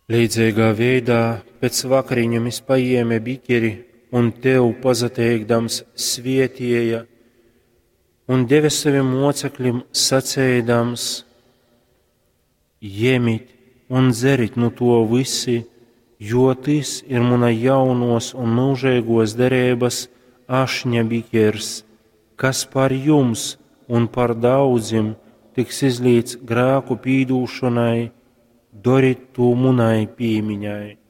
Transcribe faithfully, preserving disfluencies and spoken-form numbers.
Līdzīgā veidā pēc vakariņam es paņēmu biķeri un tev pazateikdams svētīja un deva saviem mocekļiem sacēdams: Ņemiet un dzerit no to visi, jo tas ir mana jaunos un mūžīgos derības ašņa biķers, kas par jums un par daudziem tiks izlīts grēku pīdūšanai, dariet to manai piemiņai.